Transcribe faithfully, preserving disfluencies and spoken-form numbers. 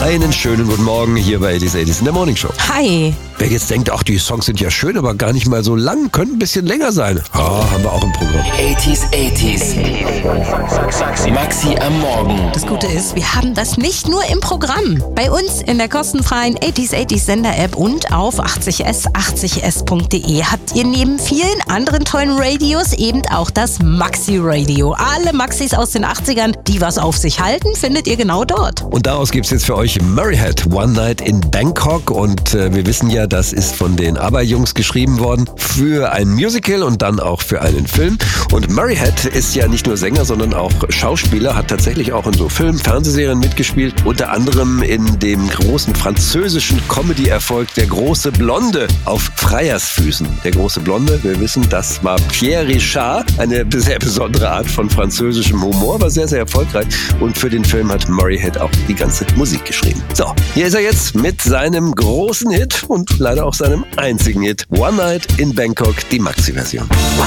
Einen schönen guten Morgen hier bei Eighties Eighties in der Morning Show. Hi. Wer jetzt denkt, ach, die Songs sind ja schön, aber gar nicht mal so lang, könnten ein bisschen länger sein. Ah, haben wir auch im Programm. Eighties Eighties. Maxi am Morgen. Das Gute ist, wir haben das nicht nur im Programm. Bei uns in der kostenfreien Eighties Eighties Sender-App und auf achtzig s achtzig s punkt de habt ihr neben vielen anderen tollen Radios eben auch das Maxi-Radio. Alle Maxis aus den achtzigern, die was auf sich halten, findet ihr genau dort. Und daraus gibt's jetzt für euch Murryhead, One Night in Bangkok. Und äh, wir wissen ja, das ist von den ABBA-Jungs geschrieben worden für ein Musical und dann auch für einen Film. Und Murryhead ist ja nicht nur Sänger, sondern auch Schauspieler, hat tatsächlich auch in so Filmen, Fernsehserien mitgespielt. Unter anderem in dem großen französischen Comedy-Erfolg Der große Blonde auf Freiersfüßen. Der große Blonde, wir wissen, das war Pierre Richard. Eine sehr besondere Art von französischem Humor, war sehr, sehr erfolgreich. Und für den Film hat Murryhead auch die ganze Musik geschrieben. So, hier ist er jetzt mit seinem großen Hit und leider auch seinem einzigen Hit. One Night in Bangkok, die Maxi-Version. One